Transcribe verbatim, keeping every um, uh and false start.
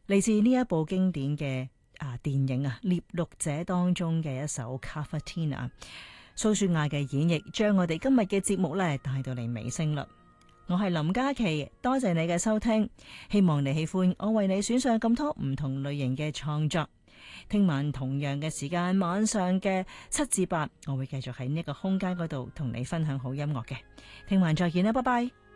嚟自呢一部經典嘅啊電影啊《獵鹿者》當中嘅一首《Cavatina》，蘇雪亞嘅演繹，將我哋今日嘅節目咧帶到嚟尾聲啦。我係林嘉琪，多謝你嘅收聽，希望你喜歡我為你選上咁多唔同類型嘅創作。聽晚同樣嘅時間，晚上嘅七至八，我會繼續喺呢個空間嗰度同你分享好音樂嘅。聽晚再見啦，拜拜。